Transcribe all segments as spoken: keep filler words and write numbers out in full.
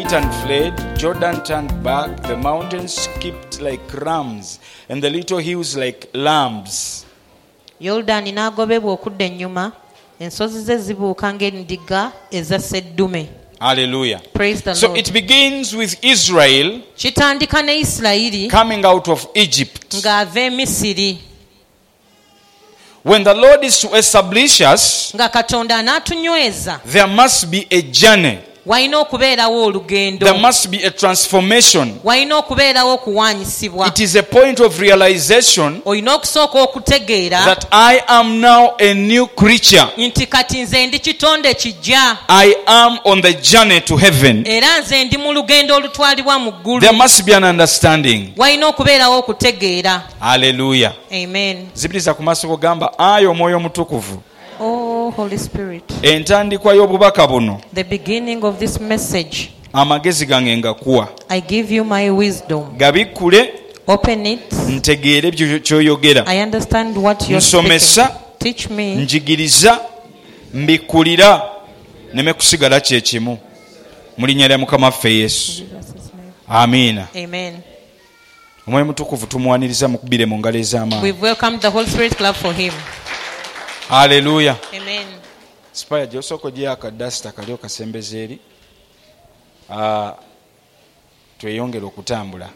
went and fled. Jordan turned back. The mountains skipped like rams, and the little hills like lambs. Yordani n'agobebwa okudda ennyuma, ensozi ze zibuuka ng'endiga eza sseddume. Hallelujah. Praise the So Lord. it begins with Israel Kitandika ne Isirayiri coming out of Egypt. ng'ava e Misiri. When the Lord is to establish us, Nga Katonda anaatunyweza, there must be a journey. walina okubeerawo olugendo. There must be a transformation. Walina okubeerawo okuwaanyisibwa. It is a point of realization Olina okusooka okutegeera that I am now a new creature. nti kati nze ndi kitonde kijja, I am on the journey to heaven. era nze ndi mu lugendo olutwalibwa mu ggulu. There must be an understanding. Walina okubeerawo okutegeera. Hallelujah. Amen. Zibiriza ku maaso kugamba ayo omwoyo mutukuvu. Oh, Holy Spirit. Entandikwa y'obubaka buno The beginning of this message, amagezi gange ngakuwa. I give you my wisdom. Gabikkule Open it. ntegeere ebyo ky'oyogera. I understand what you're Nsomesa, speaking. Teach me. njigiriza, mbikkulira, neme kusigala kye kimu. Mu linnya lya Mukama waffe Yesu. Amiina. Amen. Omwoyo mutukuvu tumuwaniriza mukubire mu ngalo ez'amaanyi. We've welcomed the Holy Spirit. Clap for him. Hallelujah. Amen. Spaya gyosoko gye akadasta kali okasembeze eri. Ah, tweyongere okutambula.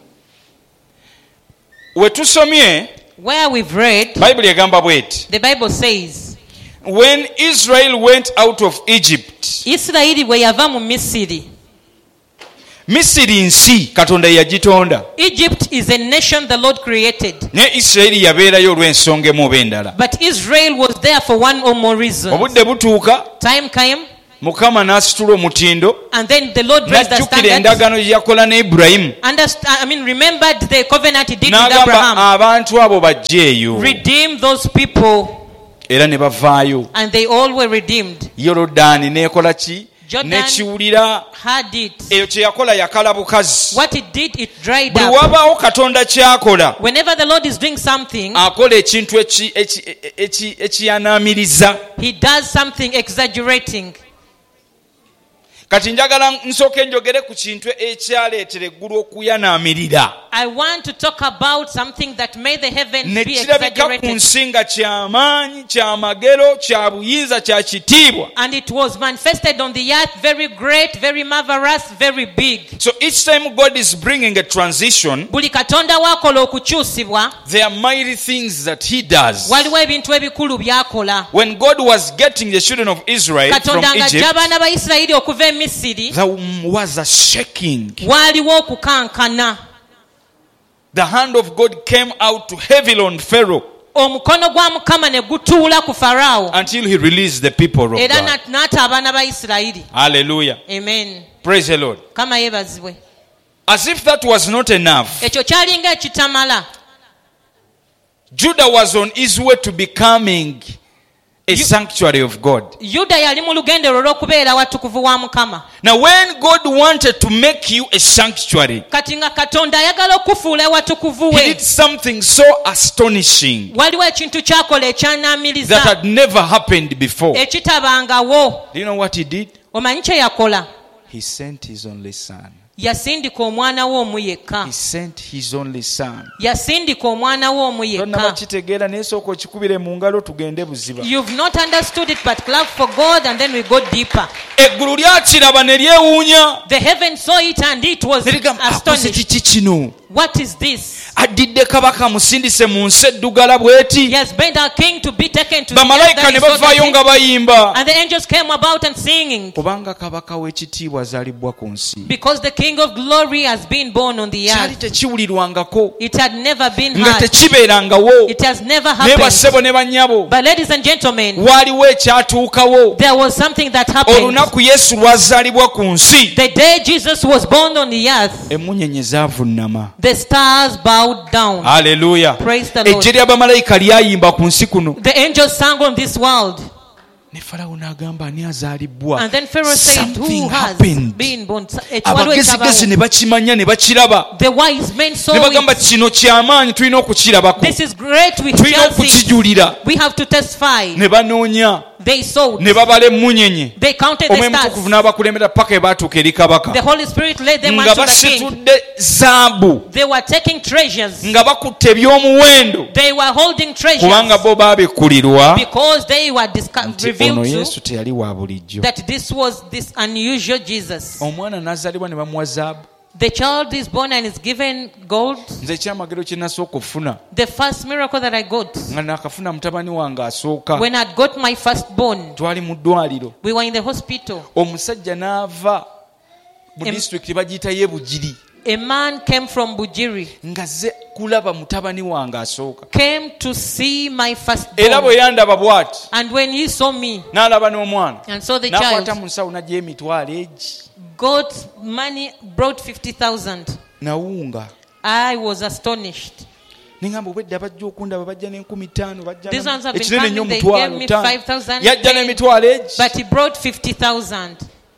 We tusomye Where we've read, Bible egamba bweti. the Bible says, When Israel went out of Egypt, Isirayiri bwe yava mu Misiri. Misiri nsi Katonda yagitonda. Egypt is a nation the Lord created. Ne Israeli yabeerayo olw'ensonga emu oba endala. But Israel was there for one or more reasons. Obudde butuuka, Time came, Mukama n'asitula omutindo, and then the Lord raised the n'ajjukira standard. endagaano gye yakola ne Ibulayimu. Understand, I mean, remembered the covenant he did with N'agamba Abraham. abantu abo bajjeeyo. Redeem those people, Era ne bavaayo. and they all were redeemed. Yorodaani n'ekola ki? Jordan N'ekiwulira. had it. Eyo kye yakola yakala bukazi. What it did, it dried Buli up. wabaawo Katonda ky'akola, Whenever the Lord is doing something, akola ekintu eki- eki- eki- ekiyanaamiriza. he does something exaggerating. Kati njagala nsooke njogere ku kintu ekyaleetera eggulu okuyanaamirira. I want to talk about something that made the heavens Ne be kirabika ku exaggerated. nsi nga ky'amaanyi, ky'amagero, kya buyinza, kya kitiibwa. And it was manifested on the earth, very great, very marvelous, very big. So each time God is bringing a transition, Buli katonda wakola okukyusibwa, there are mighty things that he does. waliwo ebintu ebikulu byakola. When God was getting the children of Israel from Katonda ng'ajja Egypt, abaana ba Isirayiri okuva e Misiri, there was a shaking. waaliwo okukankana. The hand of God came out to heavily on Pharaoh Omukono gwa Mukama ne gutuula ku Faraawo, until he released the people of era God. nat- n'ata abaana ba Isirayiri. Hallelujah. Amen. Praise the Lord. Kama yeebazibwe. As if that was not enough, Ekyo kyalinga ekitamala. Judah was on his way to becoming a sanctuary of God. Yuda yali mu lugendo olw'okubeera watukuvu wa Mukama. Now when God wanted to make you a sanctuary, Kati nga Katonda ayagala okufuula watukuvu he we, did something so astonishing waliwo ekintu kyakola that ekyanaamiriza had never happened before. ekitabangawo. Do you know what he did? Omanyi kye yakola? He sent his only son. Yasindika omwana we omu yekka. He sent his only son. Yasindika omwana we omu Tonna yekka. bakitegeera naye sooka okikubire mu ngalo tugende buziba. You've not understood it, but clap for God and then we go deeper. Eggulu lyakiraba ne lyewuunya. The heaven saw it and it was Ne ligamba, akoze astonished. kiki kino? What is this? Addidde kabaka musindise mu nsi eddugala bw'eti. He has been our king to be taken to the earth Bamalayika that ne is so bavaayo dirty. nga bayimba. And the angels came about and singing. Kubanga kabaka w'ekitiibwa azaalibwa ku nsi. Because the King of Glory has been born on the Kyali earth. tekiwulirwangako. It had never been Nga heard. tekibeerangawo. It has never Naye happened. bassebo ne bannyabo. But ladies and gentlemen, Waaliwo ekyatuukawo. there was something that happened. Olunaku Yesu lwazaalibwa ku nsi. The day Jesus was born on the earth, Emmunyeenye zaavunnama. the stars bowed down. Hallelujah. Praise the Lord. Ejje ly'abamalayika lyayimba ku nsi kuno. The angels sang on this world. Ne Falawo n'agamba ani azaalibwa. And then Pharaoh said, Something who has happened. been born? Abagezigezi ne bakimanya ne bakiraba. The wise men saw Ne bagamba it. kino ky'amaanyi tulina okukirabako. This is great. We Tulina shall see. okukijulira. We have to testify. Ne banoonya. They sowed. ne babala emmunyenye They counted the omwemutukuvu stars. n'abakulembera paka ebatuuka eri kabaka The Holy Spirit led them nga unto the king. basitudde zaabu They were taking treasures. nga bakutte ebyomuwendo They were holding kubanga treasures bo baabikulirwa because they were disco- nti ono revealed yesu to teyali wa bulijjo. that this was this unusual Jesus. Omwana n'azaalibwa ne bamuwa zaabu. The child is born and is given gold. Nze ekyamagero kye nasooka okufuna The first miracle that I got, nga nakafuna mutabani wange asooka when I got my firstborn, twali mu ddwaliro we were in the hospital. omusajja n'ava mu Em- disitulikiti bagiyita ye Bugiri A man came from Bujiri, nga ze kulaba mutabani wange asooka came to see my era firstborn. bwe yandaba bw'ati And when he saw me n'alaba n'omwana and saw the n'akwata child, mu nsawo n'aggyayo emitwalo egi got money, brought fifty thousand. nawunga I was astonished. neŋŋamba obwedda bajja okundaba bajja n'enkumi ttaano bajja These ones have been ekinene nnyo coming, they gave omutwalo me ttaano five thousand. yajja n'emitwalo egi But he brought fifty thousand.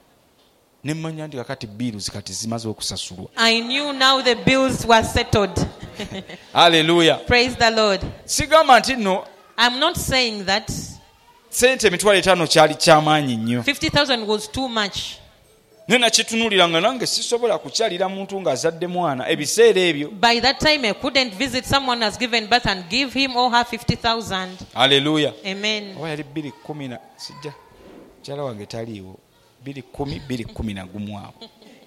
ne mmanya nti kakati biiruzi kati zimaze okusasulwa. I knew now the bills were settled. Haleluya. Praise the Lord. Sigamba nti nno I'm not saying that sente emitwalo etaano kyali kyamaanyi nnyo fifty thousand was too much. naye nakitunuulira nga nange sisobola kukyalira muntu ng'azadde mwana ebiseera ebyo. By that time, I couldn't visit someone who has given birth and give him or her fifty thousand. Haleluya. Amen. oba yali bbiri kumi na sijja mukyala wange taliiwo bbiri kumi bbiri kumi na gumu awo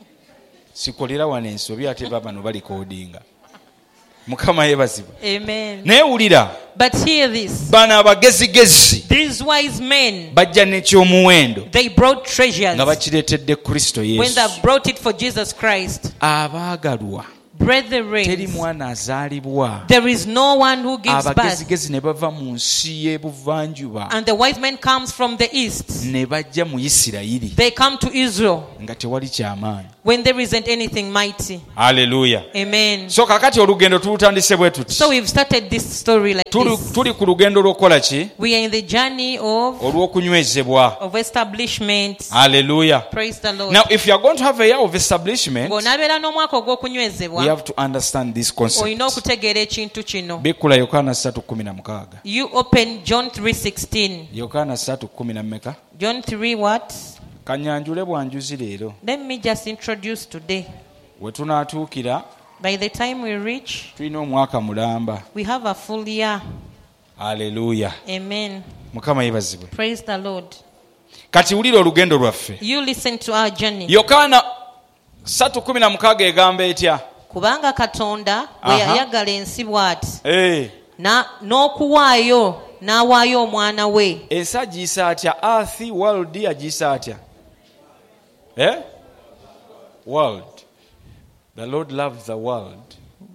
sikolera wano ensobi ate babano balikoodinga. Mukama yeebazibwa. Amen. naye wulira But hear this. bano abagezigezi These wise men, bajja n'ekyomuwendo they brought treasures nga bakireetedde Kristo when Yesu. they brought it for Jesus Christ. Abaagalwa teri Brethren, mwana azaalibwa there is no one who gives birth. abagezigezi ne bava mu nsi y'ebuvanjuba And the wise man comes from the east. ne bajja mu Isirayiri They come to Israel nga tewali kyamaanyi. when there isn't anything mighty. Haleluya. Amen. So kakati olugendo tulutandise bwe tuti. So we've started this story like Tuli, this. tuli ku lugendo lw'okukola ki? We are in the journey of, Olw'okunywezebwa. of establishment. Haleluya. Praise the Lord. Now if you are going to have a year of establishment, Ng'onaabeera n'omwaka we ogw'okunywezebwa, have to understand this concept. olina okutegeera ekintu kino. Bikula Yokaana three sixteen. You open John three sixteen. Yokaana three ten mmeka? John three what? Kanyanjule bwanjuzi leero. Let me just introduce today. We tunaatuukira By the time we reach, tulina omwaka mulamba. we have a full year. Haleluya. Amen. Mukama yeebazibwe. Praise the Lord. Kati wulira olugendo lwaffe. You listen to our journey. Yokaana three sixteen egamba etya? Kubanga Katonda bwe Aha. yayagala ensi bw'ati, Eh, na n'okuwaayo n'awaayo omwana we. ensi agiyisa atya? Earth, world agiyisa atya? Eh? World. The Lord loves the world.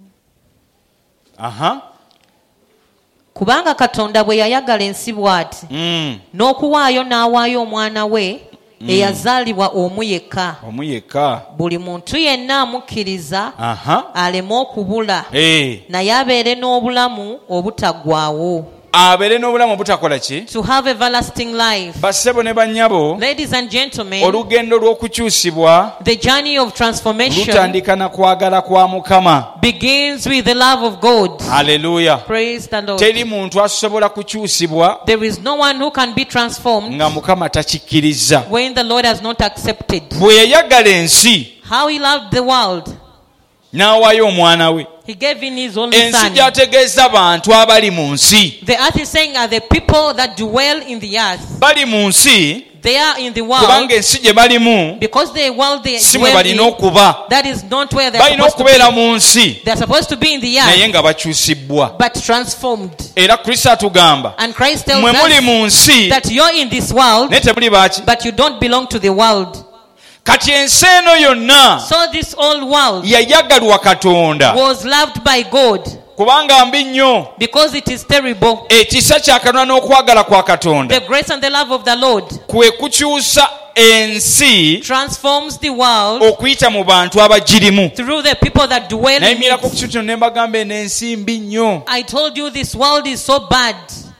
Aha. Kubanga Katonda bwe yayagala ensi bw'ati, Mm. n'okuwaayo n'awaayo omwana we eyazaalibwa omu yekka, Omu yekka. buli muntu yenna amukkiriza Aha. aleme okubula, Eh. naye abeere n'obulamu obutaggwaawo. Abeere n'obulamu obutakola ki? To have everlasting life. Bassebo ne bannyabo, Ladies and gentlemen, olugendo lw'okukyusibwa the journey of transformation lutandika na kwagala kwa Mukama. begins with the love of God. Haleluya. Praise the Lord. Teri muntu asobola kukyusibwa There is no one who can be transformed nga Mukama takikkiriza. when the Lord has not accepted. Bwe yayagala ensi How he loved the world, n'awaayo omwana we. he gave in his only Ensi son. gy'ategeeza bantu abali mu nsi. The earth is saying are the people that dwell in the earth. Bali mu nsi They are in the world kubanga ensi gye balimu because the world they si mwe dwell balina in, okuba. that is not where they're Balina supposed to okubeera be. mu nsi They're supposed to be in the naye earth, nga bakyusibbwa. but transformed. Era Kristo atugamba And Christ tells mwe muli us mu nsi that you're in this world, naye temuli baaki. but you don't belong to the world. Kati ensi eno yonna So this old world yayagalwa Katonda was loved by God kubanga mbi nnyo. because it is terrible. Ekisa kya Katonda n'okwagala kwa Katonda The grace and the love of the Lord kwe kukyusa ensi transforms the world okuyita mu bantu abagirimu. through the people that dwell in nayimirako ku it. kintu kino ne mbagamba eno ensi mbi nnyo. I told you this world is so bad.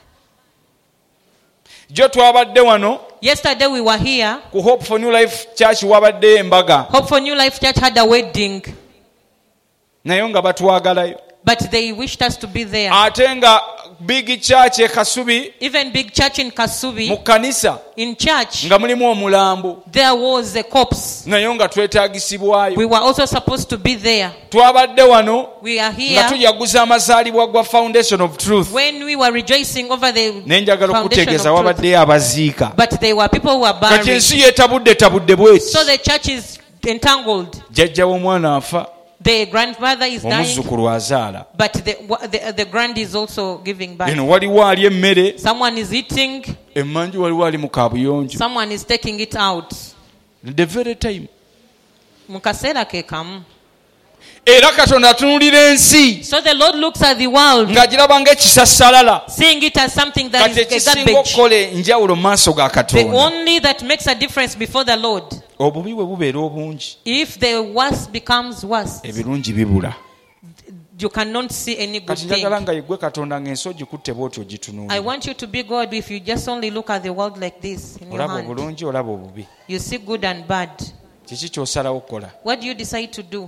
Jo twabadde wano Yesterday we were here. ku Hope for New Life Church wabaddeyo embaga Hope for New Life Church had a wedding, naye nga batwagalayo but they wished us to be there. ate nga big church e Kasubi, even big church in mu Kasubi, kanisa in church, nga mulimu omulambo there was a corpse. naye nga twetaagisibwayo. We were also supposed to be there. Twabadde wano We are nga here tujaguza amazaalibwa gwa Foundation of Truth. when we were rejoicing over the naye njagala foundation okutegeeza of truth. wabaddeyo abaziika. But there were people who were kati buried. ensi yeetabudde tabudde bweti. So the church is entangled. jjajja w'omwana afa, The grandmother is dying, omuzzukulu azaala. but the, the, the grand is also giving birth. eno waliwo ali emmere, Someone is eating, emmanju waliwo ali mu kaabuyonjo. someone is taking it out. the very time. Mu kaseera ke kamu. era Katonda atunuulira ensi So the Lord looks at the world, ng'agiraba ng'ekisassalala. seeing it as something that kati is a ekisinga garbage. okukola enjawulo mu maaso ga The Katonda, only that makes a difference before the Lord. obubi bwe bubeera obungi, If the worst becomes worse, ebirungi bibula. you cannot see any good kati njagala thing. nga yeggwe Katonda ng'ensi ogikutte bw'oti I ogitunuulira. want you to be God if you just only look at the world like this in your olaba hand. obulungi olaba obubi. You see good and bad. kiki ky'osalawo okukola? What do you decide to do?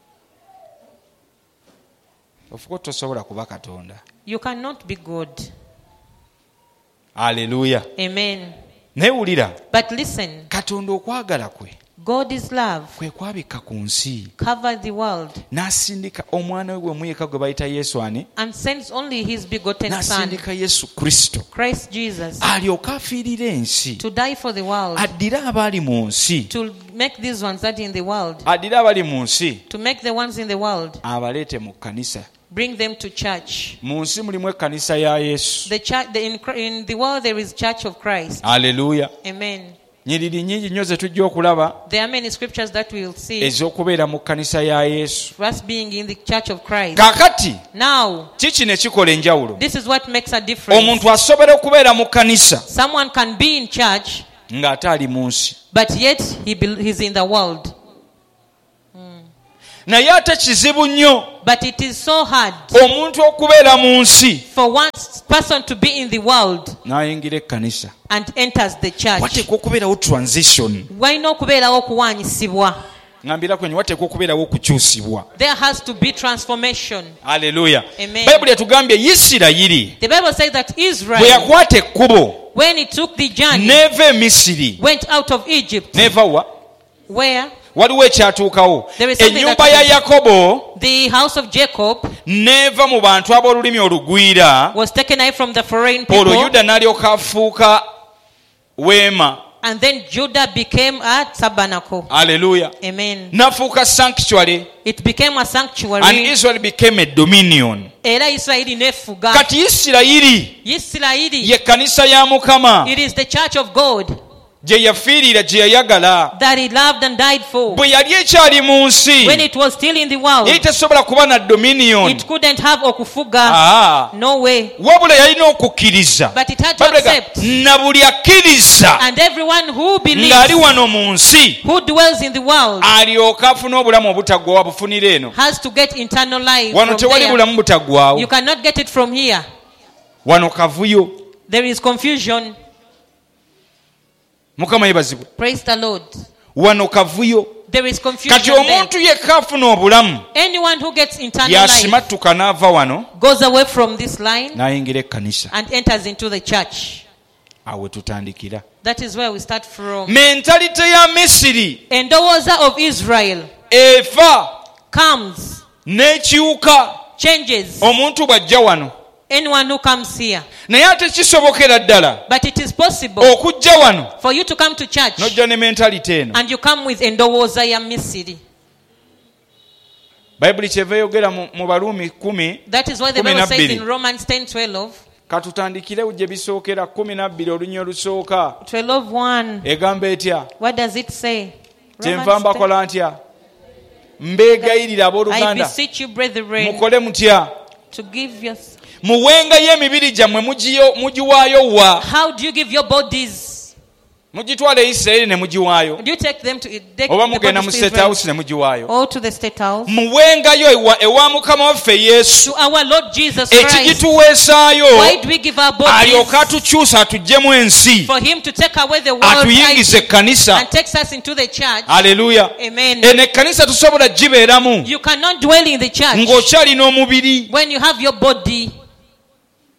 ofuka tosobola kuba Katonda. You cannot be God. Aleluya. Amen. naye wulira, But listen, Katonda okwagala kwe God is love. kwe kwabikka ku nsi, Cover the world n'asindika omwana we gwe muyeka gwe bayita Yesu ani, and sends only his begotten Son, n'asindika Yesu Kristo Christ Jesus, alyoke afiirira ensi, to die for the world, addire abali mu nsi, to make these ones that in the world, addire abali mu nsi to make the ones in the world, abaleete mu kkanisa. bring them to church. Mu nsi mulimu ekkanisa ya Yesu. The church, the, in, in the world there is Church of Christ. Aleluya. Amen. nyiriri nnyingi nnyo ze tujja okulaba There are many scriptures that we'll see ez'okubeera mu kkanisa ya Yesu. for us being in the Church of Christ. kaakati Now, kiki ne kikola enjawulo? this is what makes a difference. omuntu asobola okubeera mu kkanisa Someone can be in church, ng'ate ali mu nsi, but yet he be, he's in the world. naye ate kizibu nnyo But it is so hard omuntu okubeera mu nsi for one person to be in the world n'ayingira ekkanisa. and enters the church. wateekwa okubeerawo transition. Walina okubeerawo okuwaanyisibwa. ngambira kwenye wateekwa okubeerawo okukyusibwa. There has to be transformation. Aleluya. Amen. bayibuli etugambye Isirayiri The Bible says that bwe Israel, yakwata ekkubo when he took the journey, n'eva e Misiri, went out of Egypt, n'eva wa where waliwo ekyatuukawo. There is something ennyumba that ya happened. Yakobo the house of Jacob n'eva mu bantu ab'olulimi olugwira, was taken away from the foreign olwo people, Yuda n'alyoka afuuka weema. and then Judah became a tabernacle. Aleluya. Amen. n'afuuka sanctuary, It became a and sanctuary. Israel became a dominion. Era Isirayiri nefuga. kati Isirayiri Isirayiri, ye kkanisa ya Mukama it is the church of God gye yafiirira, gye yayagala that he loved and died for. bwe yali ekyali mu nsi. When it was still in the world, yali tesobola kuba na dominion. it couldn't have okufuga. Ah, No way. wabula yalina okukkiriza. But it had to Babuleka, accept. na buli akkiriza And everyone who believes, ng'ali wano mu nsi who dwells in the world, alyoke afune obulamu obutaggwawo abufunira eno. has to get eternal life wano from tewali there. bulamu butaggwawo. You cannot get it from here. wano kavuyo. There is confusion. Mukama yebazibwe. Praise the Lord. wano kavuyo. There is confusion kati there. omuntu yekka afuna obulamu Anyone who gets eternal life yasimattuka n'ava wano goes away from this line n'ayingira ekkanisa. and enters into the church. awo we tutandikira. That is where we start from. mentalite ya Misiri Endowooza of Israel efa comes, n'ekiwuka changes. omuntu bw'ajja wano. Anyone who comes here. naye ate kisobokera ddala But it is possible okujja wano for you to come to church n'ojja ne mentalite eno. and you come with endowooza ya Misiri. bayibuli kyeva eyogera mu, mu baluumi kumi. That is why the Kumi Bible na says bbiri. in Romans ten twelve, katutandikirewo gye bisookera kumi nabbiri olunya olusooka. twelve one. egamba etya? What does it say? kyenva Romans ten. mbakola ntya? mbeegayirira I abooluganda beseech you, brethren, mukole mutya? to give your... muwengayo emibiri gyammwe mugiyo- mugiwaayo wa? How do you give your bodies? mugitwala e Isirayiri ne mugiwaayo, Do you take them to take oba the mugenda mu bodies to state Israel house ne mugiwaayo. or to the state house? muwengayo ewa, ewa mukama waffe Yesu To our Lord Jesus Christ. ekigituweesaayo, Why do we give our alyoke bodies? atukyusa atuggyemu ensi, For him to take away the world atuyingize ekkanisa. and takes us into the church. Aleluya. Amen. eno ekkanisa tusobola gibeeramu You cannot dwell in the church ng'okyalina omubiri. when you have your body.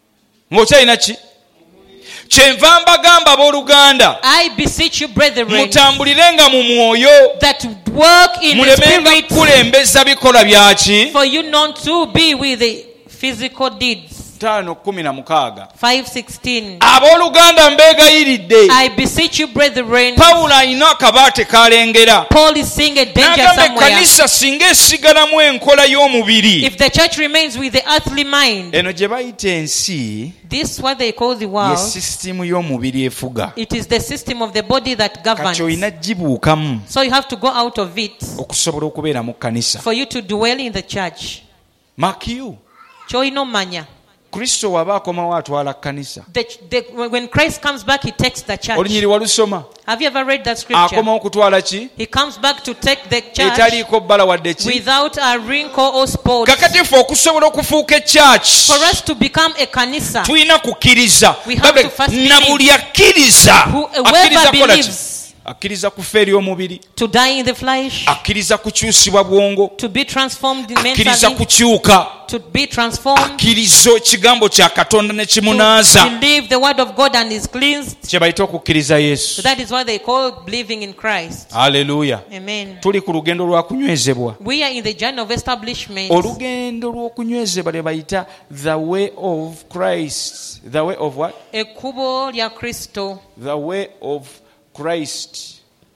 ng'okyalina ki? Kyenva mbagamba abooluganda, I beseech you, brethren, mutambulirenga mu mwoyo, that work in the mulemenga spirit, kukulembeza bikolwa byaki. for you not to be with the physical deeds. tano kumi na mukaaga. five sixteen. Abooluganda mbeegayiridde. I beseech you, brethren. Pawulo alina akabaate kalengera. Paul is seeing a danger N'agamba somewhere. ekkanisa singa esigalamu enkola y'omubiri. If the church remains with the earthly mind, Eno gye bayita ensi this is what they call the ye world. sisitimu y'omubiri efuga. It is the system of the body that governs. Kati olina gibuukamu So you have to go out of it okusobola okubeera mu kkanisa. for you to dwell in the church. Makiyu, Choino manya. Kristo waba akomawo atwala kkanisa. The, the, when Christ comes back, he takes the church. Olunyiri walusoma? Have you ever read that scripture? Akomawo kutwala ki? He comes back to take the church Etaliiko bbala wadde ki? without a wrinkle or spot. Kakati ffe okusobola okufuuka ekyaki, For us to become a kanisa, tulina kukkiriza. We have to first believe. Na buli akkiriza, Whoever akkiriza kola ki? believes Akkiriza kufa eri omubiri, to die in the flesh, akkiriza kukyusibwa bwongo, to be transformed akkiriza mentally, kukyuka, to be transformed, akkiriza ekigambo kya Katonda ne to kimunaaza. believe the word of God and is cleansed. Kye bayita okukkiriza So Yesu. that is what they call believing in Christ. Haleluya. Amen. Tuli ku lugendo lwa kunywezebwa. We are in the journey of establishment. Olugendo lw'okunywezebwa lye bayita the way of Christ. The way of what? Ekkubo lya Kristo. The way of Christ.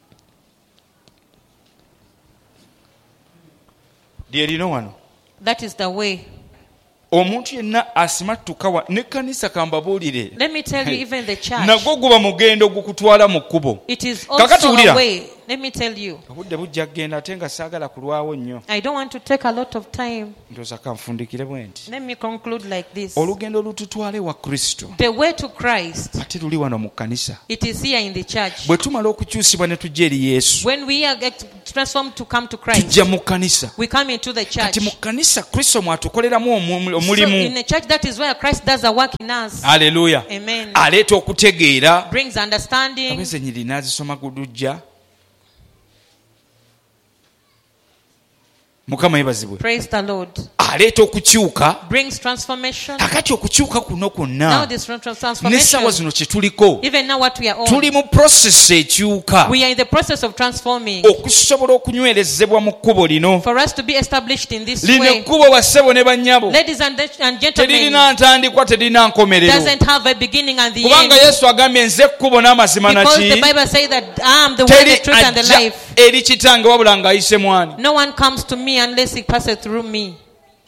Lye lino wano. That is the way. Omuntu yenna asimattuka wa n'ekkanisa kambabuulire. Let me tell you, even the church, Nagwo guba mugendo gukutwala mu kkubo. it is Kakati also wulira. a way. Let me tell you, Obudde bujja kgenda ate nga saagala kulwawo nnyo. I don't want to take a lot of time. Ndowooza kanfundikire bwe nti. Let me conclude like this. Olugendo lututwale wa Kristo. The way to Christ, Ate luli wano mu kkanisa. it is here in the church. Bwe tumala okukyusibwa ne tujja eri Yesu, When we are get transformed to come to Christ, tujja mu kkanisa. we come into the church. Kati mu kkanisa Kristo mwatukoleramu omu- So omulimu. in the church, that is where Christ does a work in us. Haleluya. Amen. Aleeta okutegeera. Brings understanding. Abeeze nyiri n'azisoma gudujja. Mukama yebazibwe. Praise the Lord. Aleeta okukyuka. Brings transformation. Kakati okukyuka kuno Now kwonna this n'essaawa transformation, zino kye tuliko even now what we are on, tuli mu process ekyuka we are in the process of transforming okusobola okunywerezebwa mu kkubo lino. for us to be established in this Lino way. ekkubo bassebo ne bannyabo Ladies and, and gentlemen, teririna ntandikwa teririna nkomerero, doesn't have a beginning and the kubanga end. Yesu agambye nze ekkubo n'amazima Because the naki Bible says that I am the way, teri the truth, and the ajja life. eri kitange wabula ng'ayise mwani. No one comes to me unless he passes through me.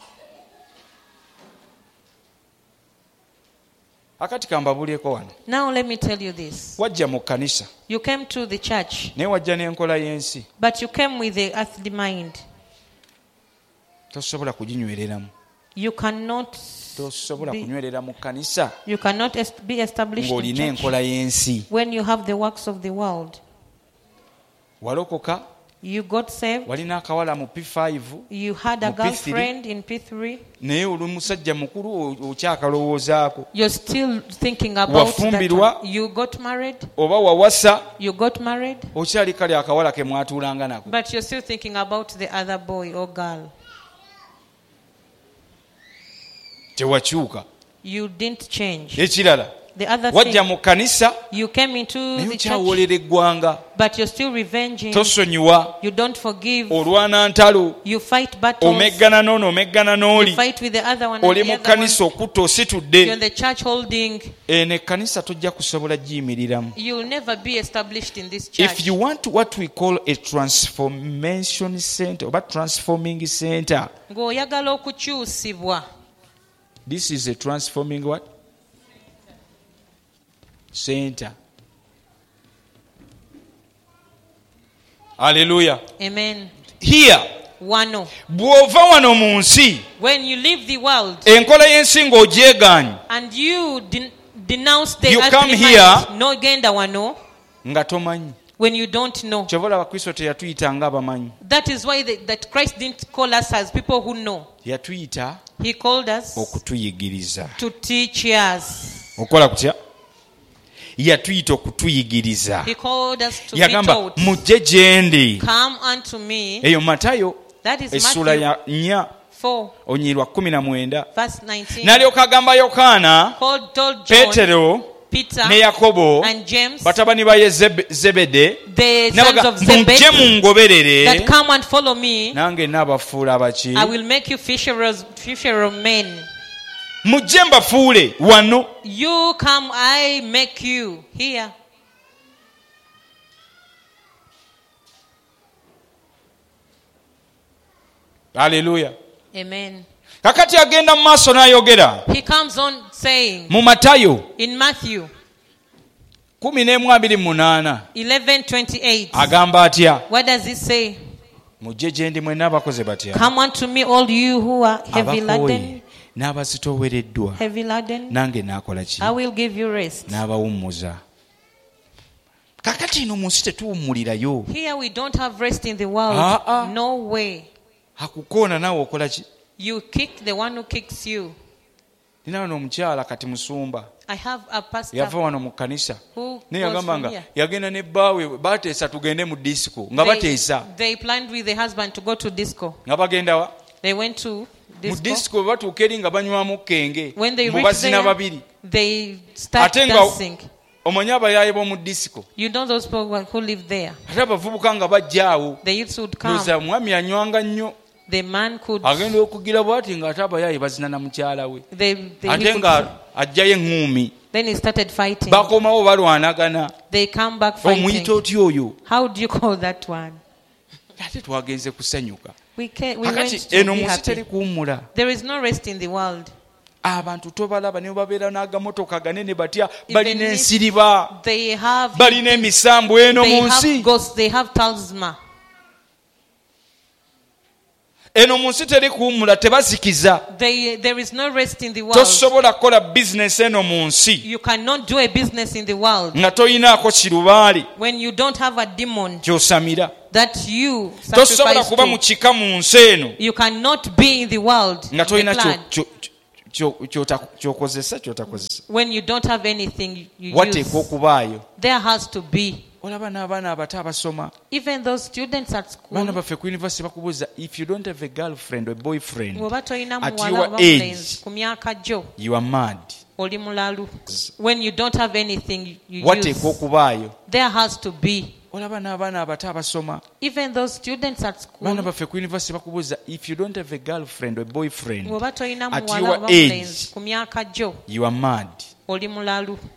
Akati kambabulyeko wano, Now let me tell you this. wajja mu kkanisa You came to the church, naye wajja n'enkola y'ensi, but you came with the earthly mind. tosobola kuginywereramu. You cannot Tosobola be, kunywerera mu kkanisa you cannot est- be established in ng'olina church enkola y'ensi. when you have the works of the world. Walokoka, You got saved. walina akawala mu P five, You had a Mu P three. girlfriend in P three. naye oli musajja mukulu o- okyakalowoozaako. You're still thinking about that Wafumbirwa. one. You got married. Oba wawasa, You got married. okyali kale akawala ke mwatuulanga nako. But you're still thinking about the other boy or girl. Tewakyuka. You didn't change. Ekirala, The other wajja thing, mu kkanisa you came into naye the church, okyawoolera eggwanga. but you're still revenging. Tosonyiwa, You don't forgive. olwana ntalo, You fight battles. omeggana n'ono omeggana You n'oli. fight with the other one. Oli And mu the other one. kkanisa okutta You're ositudde. in the church holding. Eno ekkanisa tojja kusobola giyimiriramu. You'll never be established in this church. If you want what we call a transformation center oba transforming center, Ng'oyagala okukyusibwa. this is a transforming what? Center. Hallelujah. Amen. Here, Wano. bw'ova wano mu nsi, When you leave the world enkola y'ensi ng'ogyegaanye and you den- denounce the You earthly come mind, here- no genda wano, nga tomanyi. when you don't know. Kyova olaba Kristo teyatuyita ng'abamanyi. That is why the, that Christ didn't call us as people who know. Yatuyita He called us okutuyigiriza. to teach us. Okola kutya? Yatuyita okutuyigiriza. He called us to be Yagamba taught. mujje gye ndi. Come unto me. Eyo Matayo That is essula Matthew ya nnya four, onyirwa kumi na mwenda. verse nineteen. N'alyoka agamba Yokaana, Called, told John, Peetero Peter, ne Yakobo, and James, batabani ba Zebede, the sons of mujje Zebedee, mungoberere, that come and follow me. nange naabafuula abaki. I will make you fisherers, fishermen. Mujje mbafuule wano. You come, I make you here. Hallelujah. Amen. Kakati agenda mu maaso n'ayogera He comes on saying mu Matayo in Matthew kumi n'emu abiri mu munaana eleven twenty-eight. agamba atya? What does he say? Mujje gye ndi mwenna abakoze batya? Come unto me, all you who are heavy laden, Abakooye n'abazitoowereddwa, heavy laden, nange naakola ki? I will give you rest. N'abawummuza. Kakati ino mu nsi tetuwummulirayo. Here we don't have rest in the world. Ah, ah. No way. Akukoona naawe okola ki? You kick the one who kicks you. Nina wano omukyala kati musumba I have a pastor yava wano mu kkanisa who naye was yagamba from nga here. yagenda ne bbaawe bateesa tugende mu disco nga They, bateesa they planned with the husband to go to disco. nga bagenda wa They went to mu disco. disco bwe batuuka eri nga banywamu kenge When they mu reached bazina there, babiri they start ate nga dancing. omanyi abayaaye b'omu disco You know those people who live there. ate abavubuka nga bajja awo The youths would come. loza mwami anywanga nnyo The man could. agenda okugira bw'ati ng'ate abayaaye bazina na mukyala we They, they, he ate could nga ajjayo eŋŋuumi then he started fighting. bakomawo balwanagana They come back omuyita fighting. otya oyo How do you call that one? ate twagenze kusanyuka We, can, we went akati to eno be munsi teri happy. kuwummula There is no rest in the world. abantu tobalaba ne babeera n'agamotoka ganene batya Even balina if ensiriba They have, balina emisambu eno they mu nsi have ghosts, they have talisman. eno mu nsi teri kuwummula tebazikiza They, there is no rest in the world. tosobola kukola bizinesi eno mu nsi You cannot do a business in the world nga toyinaako kirubaali when you don't have a demon kyosamira that you tosobola sacrifice kuba mu to. kika mu nsi eno You cannot be in the world, nga in the tolina clan, kyokozesa kyotakozesa when you don't have anything you wateekwa use. okubaayo There has to be. olaba n'abaana abato abasoma Even those students at baana school, baffe ku university bakubuuza if you don't have a girlfriend or boyfriend bw'oba tolina at muwala your oba age mulenzi ku myaka gyo, you are mad oli mulalu. When you don't have anything you wateekwa use, okubaayo there has to be. olaba n'abaana abato abasoma Even those students at baana school, baffe ku university bakubuuza if you don't have a girlfriend or boyfriend bw'oba tolina at muwala your oba age mulenzi ku myaka gyo, you are mad oli mulalu.